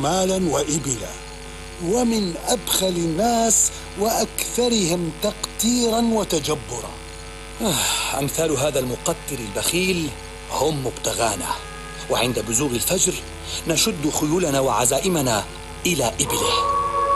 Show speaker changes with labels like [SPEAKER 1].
[SPEAKER 1] مالا وإبلا، ومن أبخل الناس وأكثرهم تقتيرا وتجبرا.
[SPEAKER 2] أمثال هذا المقتر البخيل هم مبتغانا، وعند بزوغ الفجر نشد خيولنا وعزائمنا إلى إبله.